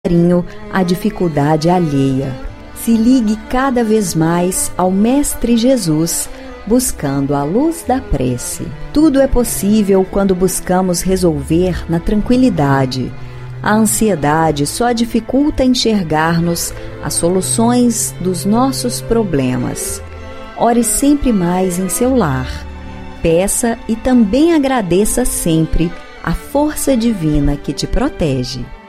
carinho a dificuldade alheia. Se ligue cada vez mais ao Mestre Jesus, buscando a luz da prece. Tudo é possível quando buscamos resolver na tranquilidade. A ansiedade só dificulta enxergar-nos as soluções dos nossos problemas. Ore sempre mais em seu lar. Peça e também agradeça sempre a força divina que te protege.